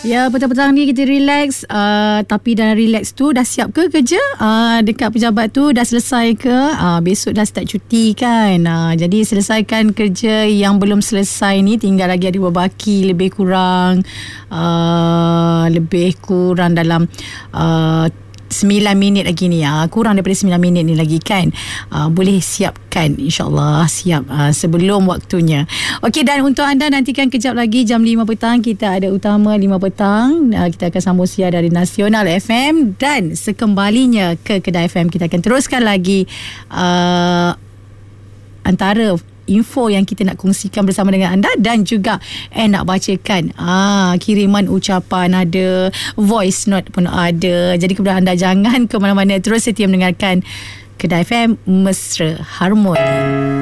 Ya, petang-petang ni kita relax, tapi dalam relax tu dah siap ke kerja? Dekat pejabat tu dah selesai ke? Besok dah start cuti kan? Jadi selesaikan kerja yang belum selesai ni, tinggal lagi ada berbaki lebih kurang dalam 9 minit lagi ni, kurang daripada 9 minit ni lagi kan. Boleh siapkan, insyaAllah siap sebelum waktunya. Okey, dan untuk anda nantikan kejap lagi jam 5 petang kita ada Utama 5 petang. Kita akan sambung siar dari Nasional FM, dan sekembalinya ke Kedah FM kita akan teruskan lagi antara info yang kita nak kongsikan bersama dengan anda, dan juga nak bacakan kiriman ucapan ada, voice note pun ada. Jadi kepada anda, jangan ke mana-mana, terus setia mendengarkan Kedah FM, Mesra Harmoni.